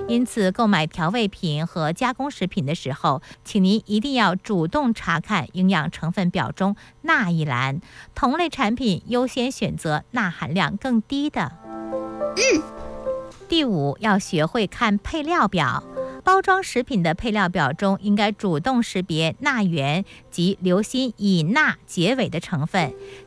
因此，购买调味品和加工食品的时候，请您一定要主动查看营养成分表中钠一栏，同类产品优先选择钠含量更低的。第五，要学会看配料表。包装食品的配料表中应该主动识别钠源及留心以钠结尾的成分，